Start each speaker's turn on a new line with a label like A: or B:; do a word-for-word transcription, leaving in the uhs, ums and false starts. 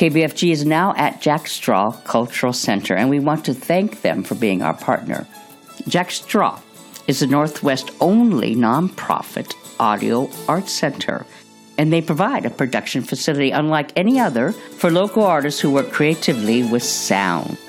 A: K B F G is now at Jack Straw Cultural Center, and we want to thank them for being our partner. Jack Straw is the Northwest only nonprofit audio arts center, and they provide a production facility unlike any other for local artists who work creatively with sound.